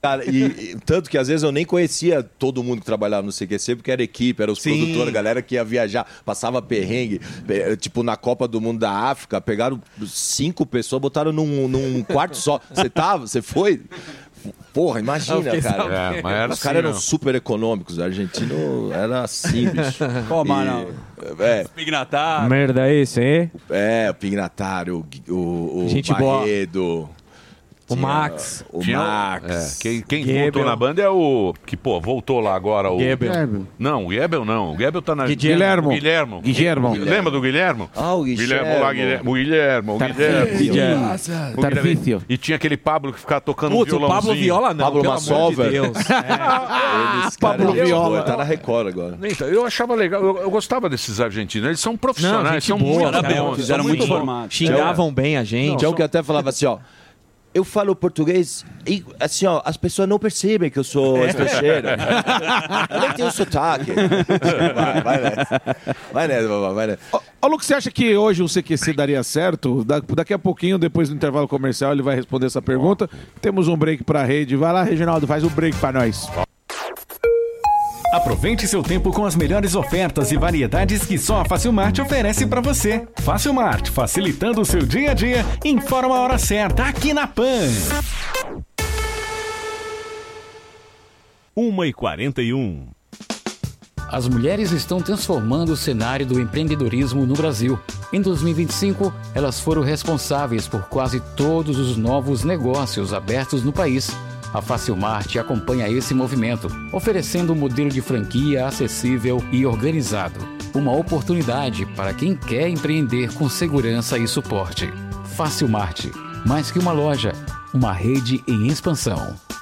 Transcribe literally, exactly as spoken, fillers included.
Cara, e, e tanto que às vezes eu nem conhecia todo mundo que trabalhava no C Q C, porque era equipe, era os Sim. produtores, a galera que ia viajar, passava perrengue. Tipo, na Copa do Mundo da África, pegaram cinco pessoas, botaram num, num quarto só. Você tava? Você foi? Porra, imagina, cara. É, mas era Os assim, caras eram não. super econômicos. O argentino era simples. Pô, mano. É, Pignatar. Merda esse, hein? é, o Pignatário, o, o, o Gente boa. Barredo. O tinha Max. O Tinha- Max. É, quem quem Gebel. voltou na banda é o... Que, pô, voltou lá agora o... Gebel. Não, o Gebel não. O Gebel tá na... Guilhermo. O Guilhermo. Guilhermo. Lembra do Guilhermo? Ah, o Guilhermo lá, Guilhermo. O Guilhermo. O Tarcísio. Guilhermo. O Tarcísio. Guilhermo. E tinha aquele Pablo que ficava tocando um Putz, o violãozinho. Pablo Viola não, Pablo pelo amor de Massolver. Deus. Eles, cara, Pablo gente Viola. boa, tá na Record agora. Então, eu achava legal, eu, eu gostava desses argentinos. Eles são Não, profissionais, gente são boa, muito cara, bons. fizeram são muito muito bons. formato. Xingavam bem a gente. Tinha um que até falava assim, ó. Eu falo português e, assim, ó, as pessoas não percebem que eu sou estrangeiro. Eu nem tenho sotaque. Vai, vai nessa. Vai nessa, babá, vai nessa. Ô, ô, Lucas, você acha que hoje o C Q C daria certo? Da- daqui a pouquinho, depois do intervalo comercial, ele vai responder essa pergunta. Temos um break pra rede. Vai lá, Reginaldo, faz o break pra nós. Aproveite seu tempo com as melhores ofertas e variedades que só a Facilmart oferece para você. Facilmart, facilitando o seu dia a dia, informa a hora certa aqui na Pan. uma e quarenta e um. As mulheres estão transformando o cenário do empreendedorismo no Brasil. Em dois mil e vinte e cinco, elas foram responsáveis por quase todos os novos negócios abertos no país. A Facilmart acompanha esse movimento, oferecendo um modelo de franquia acessível e organizado. Uma oportunidade para quem quer empreender com segurança e suporte. Facilmart, mais que uma loja, uma rede em expansão.